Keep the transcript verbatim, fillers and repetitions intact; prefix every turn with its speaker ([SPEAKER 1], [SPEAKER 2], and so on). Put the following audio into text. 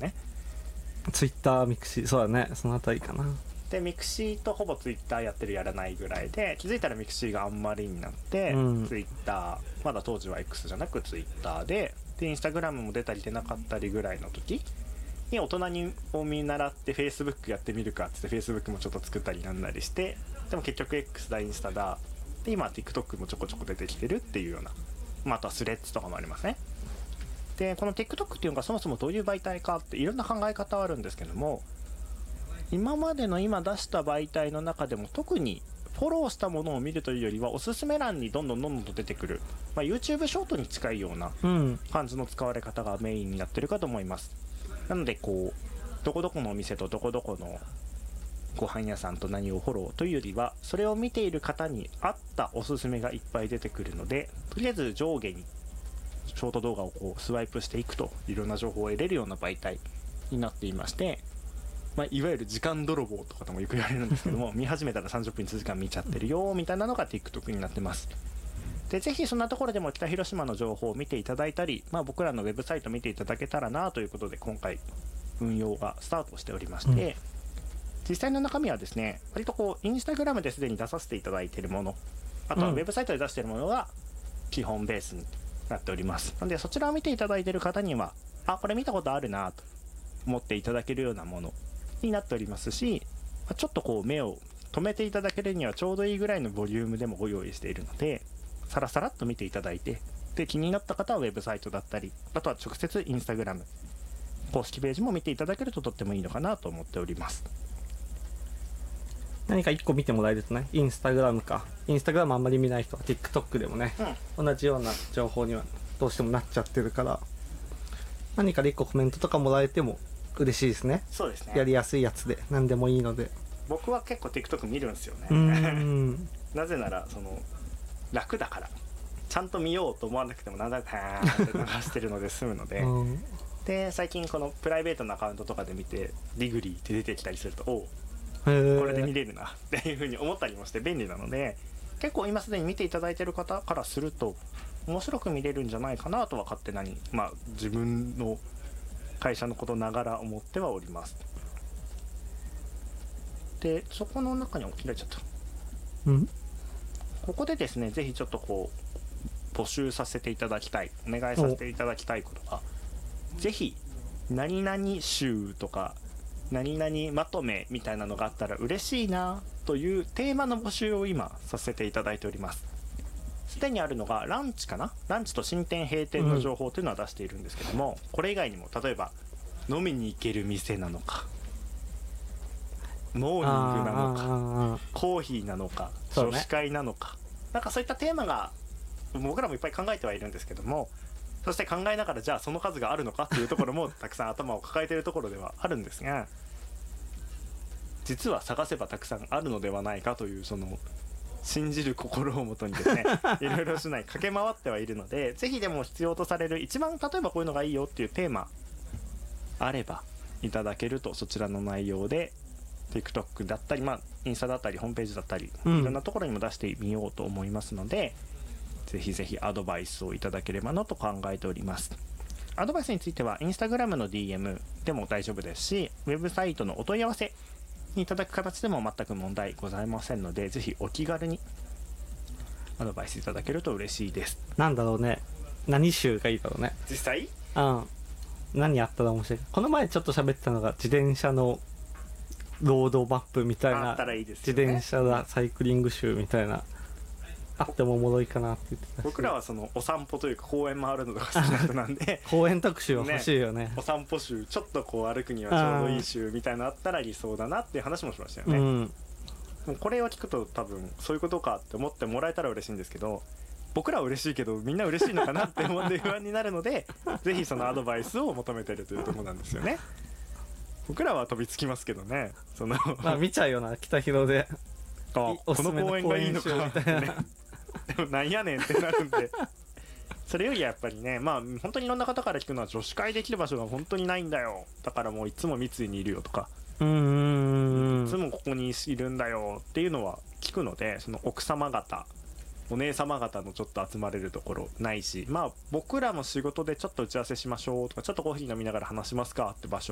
[SPEAKER 1] ね。
[SPEAKER 2] ツイッター、ミクシー、そうだね、そのあたりかな。
[SPEAKER 1] でミクシーとほぼツイッターやってるやらないぐらいで、気づいたらミクシーがあんまりになって、
[SPEAKER 2] うん、
[SPEAKER 1] ツイッターまだ当時は X じゃなくツイッターででインスタグラムも出たり出なかったりぐらいの時に、大人にを見習って Facebook やってみるかっつって Facebook もちょっと作ったりなんなりして、でも結局 X だインスタだで、今は TikTok もちょこちょこ出てきてるっていうような、まあ、あとはスレッズとかもありますね。でこの TikTok っていうのがそもそもどういう媒体かっていろんな考え方はあるんですけども、今までの今出した媒体の中でも特にフォローしたものを見るというよりはおすすめ欄にどんどんどんどんと出てくる、まあ、YouTube ショートに近いような感じの使われ方がメインになってるかと思います。なのでこうどこどこのお店とどこどこのご飯屋さんと何をフォローというよりは、それを見ている方に合ったおすすめがいっぱい出てくるので、とりあえず上下にショート動画をこうスワイプしていくといろんな情報を得れるような媒体になっていまして、まあ、いわゆる時間泥棒とかともよく言われるんですけども見始めたらさんじゅっぷんいちじかん見ちゃってるよみたいなのが TikTok になってます。でぜひそんなところでも北広島の情報を見ていただいたり、まあ、僕らのウェブサイト見ていただけたらなということで今回運用がスタートしておりまして、うん、実際の中身はですね、割とこうインスタグラムですでに出させていただいているもの、あとはウェブサイトで出しているものが基本ベースになっております。なのでそちらを見ていただいている方には、あ、これ見たことあるなと思っていただけるようなものになっておりますし、ちょっとこう目を止めていただけるにはちょうどいいぐらいのボリュームでもご用意しているので、さらさらっと見ていただいて、で気になった方はウェブサイトだったり、あとは直接インスタグラム公式ページも見ていただけるととってもいいのかなと思っております。
[SPEAKER 2] 何かいっこ見てもらえるとね、インスタグラムか、インスタグラムあんまり見ない人は TikTok でもね、うん、同じような情報にはどうしてもなっちゃってるから、何かでいっこコメントとかもらえても嬉しいですね。
[SPEAKER 1] そうですね。
[SPEAKER 2] やりやすいやつで何でもいいので。
[SPEAKER 1] 僕は結構 TikTok 見るんですよね。
[SPEAKER 2] うーん
[SPEAKER 1] なぜならその楽だから、ちゃんと見ようと思わなくてもなんだかーって流してるので済むので、うん、で最近このプライベートなアカウントとかで見てディグリーって出てきたりすると、おうこれで見れるなっていう風に思ったりもして便利なので、結構今すでに見ていただいている方からすると面白く見れるんじゃないかなとは勝手なに、まあ自分の会社のことながら思ってはおります。でそこの中に切られちゃった、
[SPEAKER 2] うん、
[SPEAKER 1] ここでですね、ぜひちょっとこう募集させていただきたい、お願いさせていただきたいことが、ぜひ何々集とか何々まとめみたいなのがあったら嬉しいなというテーマの募集を今させていただいております。すでにあるのがランチかな、ランチと新店閉店の情報というのは出しているんですけども、うん、これ以外にも例えば飲みに行ける店なのか、モーニングなのか、コーヒーなのか、女子会なのか、なんかそういったテーマが僕らもいっぱい考えてはいるんですけども、そして考えながらじゃあその数があるのかっていうところもたくさん頭を抱えているところではあるんですが、実は探せばたくさんあるのではないかという、その信じる心をもとにですねいろいろ市内駆け回ってはいるので、ぜひでも必要とされる一番例えばこういうのがいいよっていうテーマあればいただけると、そちらの内容で TikTok だったり、まあ、インスタだったりホームページだったり、うん、いろんなところにも出してみようと思いますので、ぜひぜひアドバイスをいただければなと考えております。アドバイスについてはインスタグラムの ディーエム でも大丈夫ですし、ウェブサイトのお問い合わせにいただく形でも全く問題ございませんので、ぜひお気軽にアドバイスいただけると嬉しいです。
[SPEAKER 2] なんだろうね、何集がいいだろうね
[SPEAKER 1] 実際。
[SPEAKER 2] うん何やったら面白い。この前ちょっと喋ってたのが自転車のロードマップみたいな、
[SPEAKER 1] いいです
[SPEAKER 2] よね、自転車だサイクリング集みたいなあってもおもろいかなって言ってたし、
[SPEAKER 1] 僕らはそのお散歩というか公園回るのが好きな人なんで
[SPEAKER 2] 公園特集は欲しいよね。
[SPEAKER 1] ね、お散歩集ちょっとこう歩くにはちょうどいい集みたいなのあったら理想だなっていう話もしましたよね、うん、もうこれを聞くと多分そういうことかって思ってもらえたら嬉しいんですけど、僕らは嬉しいけどみんな嬉しいのかなって思って不安になるのでぜひそのアドバイスを求めてるというところなんですよね。僕らは飛びつきますけどね、その
[SPEAKER 2] まあ見ちゃうよな、北広で
[SPEAKER 1] あこの公園がいいのかなってねでもなんやねんってなるんでそれよりやっぱりね、まあ本当にいろんな方から聞くのは女子会できる場所が本当にないんだよ、だからもういつも三井にいるよとか、
[SPEAKER 2] うーん
[SPEAKER 1] いつもここにいるんだよっていうのは聞くので、その奥様方お姉様方のちょっと集まれるところないし、まあ僕らも仕事でちょっと打ち合わせしましょうとか、ちょっとコーヒー飲みながら話しますかって場所